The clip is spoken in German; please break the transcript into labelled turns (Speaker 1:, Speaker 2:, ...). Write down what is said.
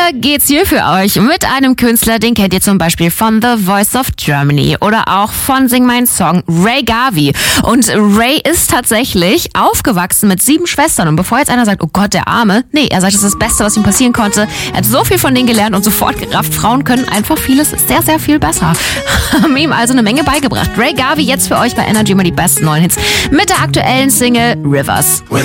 Speaker 1: Weiter geht's hier für euch mit einem Künstler, den kennt ihr zum Beispiel von The Voice of Germany oder auch von Sing Mein Song, Ray Garvey. Und Ray ist tatsächlich aufgewachsen mit 7 Schwestern. Und bevor jetzt einer sagt, oh Gott, der Arme, nee, er sagt, das ist das Beste, was ihm passieren konnte. Er hat so viel von denen gelernt und sofort gerafft, Frauen können einfach vieles sehr, sehr viel besser. Haben ihm also eine Menge beigebracht. Ray Garvey jetzt für euch bei Energy immer die besten neuen Hits mit der aktuellen Single Rivers.